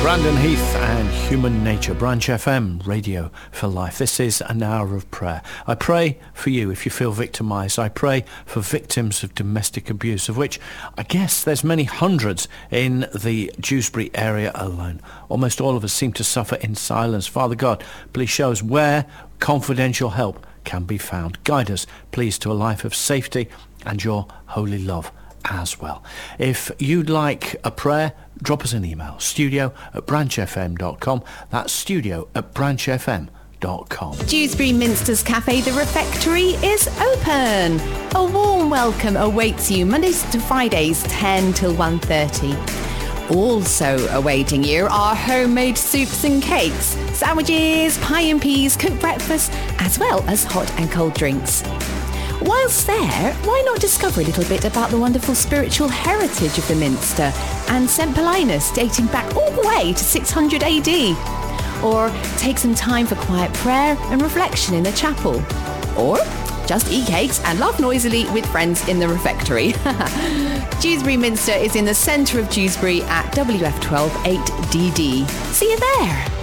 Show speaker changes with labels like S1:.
S1: Brandon Heath and Human Nature, Branch FM, Radio for Life. This is an hour of prayer. I pray for you if you feel victimised. I pray for victims of domestic abuse, of which I guess there's many hundreds in the Dewsbury area alone. Almost all of us seem to suffer in silence. Father God, please show us where confidential help can be found. Guide us, please, to a life of safety and your holy love as well. If you'd like a prayer, drop us an email, studio@branchfm.com. That's studio@branchfm.com.
S2: Dewsbury Minster's Cafe, The Refectory, is open. A warm welcome awaits you Mondays to Fridays, 10 till 1:30. Also awaiting you are homemade soups and cakes, sandwiches, pie and peas, cooked breakfast, as well as hot and cold drinks. Whilst there, why not discover a little bit about the wonderful spiritual heritage of the Minster and St. Paulinus dating back all the way to 600 AD? Or take some time for quiet prayer and reflection in the chapel? Or just eat cakes and laugh noisily with friends in the refectory. Dewsbury Minster is in the centre of Dewsbury at WF12 8DD. See you there!